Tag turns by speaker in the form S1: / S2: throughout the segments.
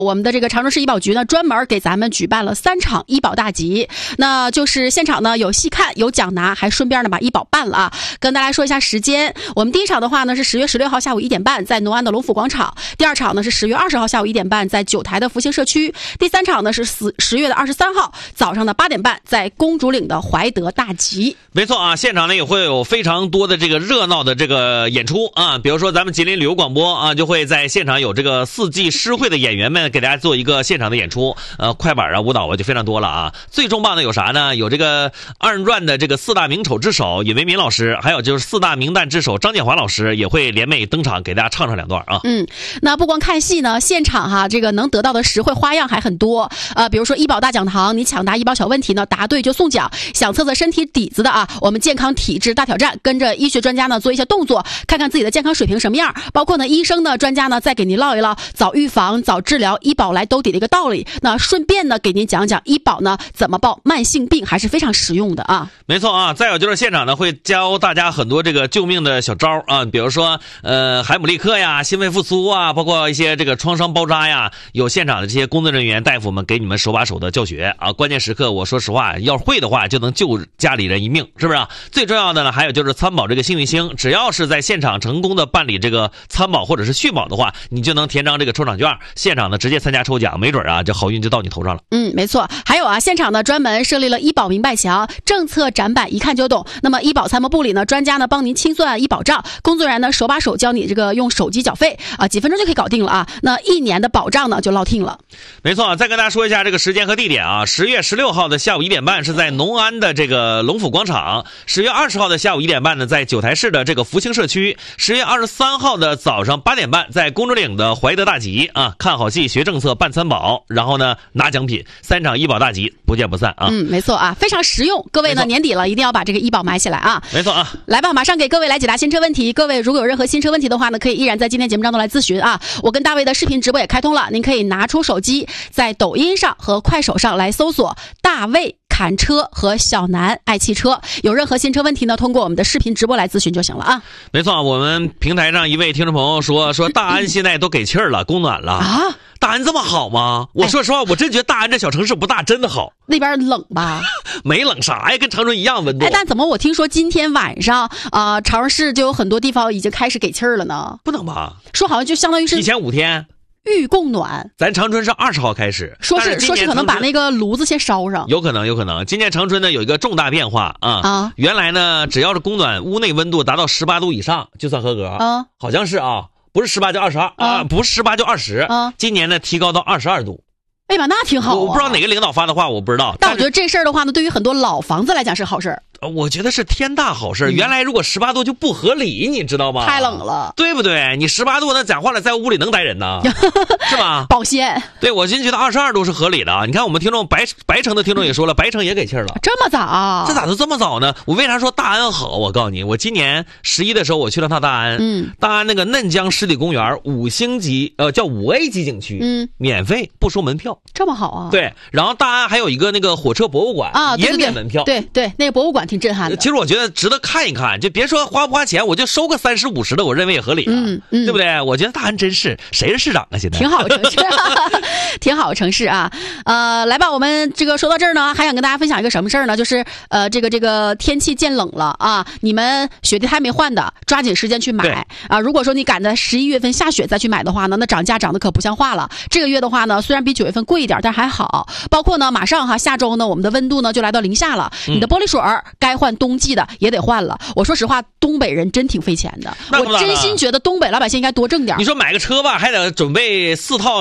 S1: 我们的这个长春市医保局呢，专门给咱们举办了3场医保大集，那就是现场呢有戏看有奖拿，还顺便呢把医保办了啊。跟大家说一下时间，我们第一场的话呢是10月16号下午1点半在农安的龙府广场，第二场呢是10月20号下午1点半在九台的福兴社区，第三场呢是10月23号早上的8点半在公主岭的怀德大集。
S2: 没错啊，现场呢也会有非常多的这个热闹的这个演出啊，比如说咱们吉林旅游广播啊，就会在现场有这个4季诗会的演员们给大家做一个现场的演出，快板啊舞蹈啊就非常多了啊。最重磅的有啥呢？有这个二人转的这个4大名丑之首尹维民老师，还有就是4大名旦之首张建华老师也会联袂登场给大家唱2段啊。
S1: 那不光看戏呢，现场哈这个能得到的实惠花样还很多，比如说医保大讲堂，你抢答医保小问题呢答对就送奖，想测测身体底子的啊，我们健康体质大挑战，跟着医学专家呢做一些动作，看看自己的健康水平什么样，包括呢医生呢专家呢再给您唠一唠早预防早治疗医保来兜底的一个道理，那顺便呢给您讲讲医保呢怎么报慢性病，还是非常实用的啊。
S2: 没错啊，再有就是现场呢会教大家很多这个救命的小招啊，比如说海姆立克呀、心肺复苏啊，包括一些这个创伤包扎呀，有现场的这些工作人员大夫们给你们手把手的教学啊。关键时刻我说实话，要会的话就能救家里人一命，是不是啊？最重要的呢还有就是参保这个幸运星，只要是在现场成功的办理这个参保或者是续保的话，你就能填张这个抽奖券，现场呢直接参加抽奖，没准啊这好运就到你头上了。
S1: 没错。还有啊，现场呢专门设立了医保明白墙，政策展板一看就懂。那么医保参谋部里呢，专家呢帮您清算医保账，工作人员呢手把手教你这个用手机缴费啊，几分钟就可以搞定了啊。那1年的保障呢就落定了。
S2: 没错，再跟大家说一下这个时间和地点啊，10月16号的下午1点半是在农安的这个龙府广场，10月20号的下午1点半呢在九台市的这个福兴社区，10月23号的早上8点半在公主岭的怀德大集啊，看好戏学政策办参保，然后呢拿奖品，3场医保大集不见不散啊。
S1: 没错啊，非常实用。各位呢年底了一定要把这个医保买起来啊。
S2: 没错啊，
S1: 来吧，马上给各位来解答新车问题。各位如果有任何新车问题的话呢，可以依然在今天节目当中来咨询啊。我跟大卫的视频直播也开通了，您可以拿出手机在抖音上和快手上来搜索大卫侃车和小南爱汽车，有任何新车问题呢，通过我们的视频直播来咨询就行了啊。
S2: 没错，我们平台上一位听众朋友说大安现在都给气儿了，供暖了啊。大安这么好吗？我说实话，我真觉得大安这小城市不大，真的好。
S1: 那边冷吧？
S2: 没冷啥呀，跟长春一样温度。
S1: 但怎么我听说今天晚上长春市就有很多地方已经开始给气儿了呢？
S2: 不能吧？
S1: 说好像就相当于是
S2: 提前5天。
S1: 预供暖，
S2: 咱长春是20号开始，
S1: 说是可能把那个炉子先烧上，
S2: 有可能。今年长春呢有一个重大变化啊，原来呢只要是供暖，屋内温度达到18度以上就算合格啊，好像是啊，不是18就22啊，不是18就20啊，今年呢提高到22度。
S1: 哎呀，那挺好
S2: 我不知道哪个领导发的话，我不知道。
S1: 但我觉得这事儿的话呢，对于很多老房子来讲是好事儿。
S2: 我觉得是天大好事。原来如果18度就不合理，你知道吗？
S1: 太冷了，
S2: 对不对？你18度那讲话了，在屋里能待人呢，是吧？
S1: 保鲜。
S2: 对，我真觉得22度是合理的。你看我们听众白城的听众也说了，白城也给气儿了，
S1: 这么早啊？
S2: 这咋都这么早呢？我为啥说大安好？我告诉你，我今年11的时候我去了趟大安，大安那个嫩江湿地公园5星级，叫5A 级景区，免费不收门票，
S1: 这么好啊？
S2: 对，然后大安还有一个那个火车博物馆啊，也免门票，
S1: 对，那个博物馆挺震撼的。
S2: 其实我觉得值得看一看，就别说花不花钱，我就收个30、50的，我认为也合理对不对？我觉得大安真是谁是市长啊？现在
S1: 挺好的城市，挺好的城市啊。来吧，我们这个说到这儿呢，还想跟大家分享一个什么事儿呢？就是这个天气渐冷了啊，你们雪地胎没换的，抓紧时间去买啊。如果说你赶在11月份下雪再去买的话呢，那涨价涨得可不像话了。这个月的话呢，虽然比9月份贵一点，但还好。包括呢，马上下周呢，我们的温度呢就来到0下了，你的玻璃水该换冬季的也得换了。我说实话，东北人真挺费钱的，我真心觉得东北老百姓应该多挣点。
S2: 你说买个车吧，还得准备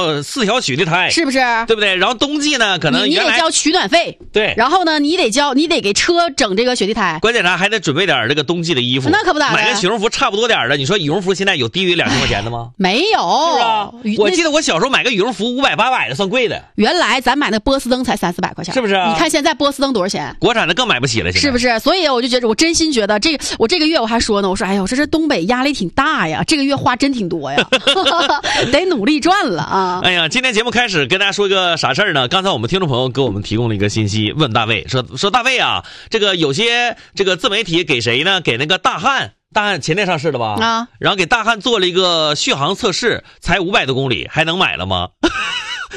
S2: 4条雪地胎，
S1: 是不是？
S2: 对不对？然后冬季呢，可能
S1: 你得交取暖费，
S2: 对。
S1: 然后呢，你得给车整这个雪地胎，
S2: 关键啥还得准备点这个冬季的衣服。
S1: 那可不咋的，
S2: 买个羽绒服差不多点的。你说羽绒服现在有低于2000块钱的吗？
S1: 没有，
S2: 是吧？我记得我小时候买个羽绒服500、800的算贵的。
S1: 原来咱买那波司登才300-400块钱，
S2: 是不是？
S1: 你看现在波司登多少钱？
S2: 国产的更买不起了，
S1: 是不是？所以我就觉得，我真心觉得我这个月我还说呢，我说哎呦，这东北压力挺大呀，这个月花真挺多呀，得努力赚了啊！
S2: 哎呀，今天节目开始跟大家说一个啥事儿呢？刚才我们听众朋友给我们提供了一个信息，问大卫说大卫啊，这个有些这个自媒体给谁呢？给那个大汉前天上市的吧？啊，然后给大汉做了一个续航测试，才500多公里，还能买了吗？